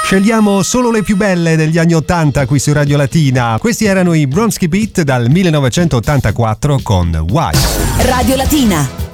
Scegliamo solo le più belle degli anni 80 qui su Radio Latina. Questi erano i Bronski Beat dal 1984 con Why. Radio Latina.